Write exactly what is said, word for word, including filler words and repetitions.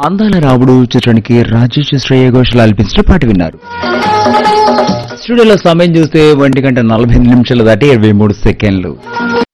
అందాల రావుడు చిత్రానికి రాజేష్ శ్రేయ ఘోషల్ ఆలపించిన పాట విన్నారు. స్టూడియోలో సమయం చూస్తే ఒంటి గంట నలభై నిమిషాలు దాటి ఇరవై మూడు సెకండ్లు.